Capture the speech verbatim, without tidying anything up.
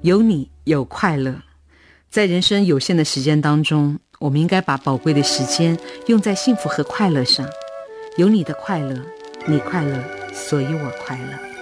有你有快乐。在人生有限的时间当中，我们应该把宝贵的时间用在幸福和快乐上。有你的快乐，你快乐，所以我快乐。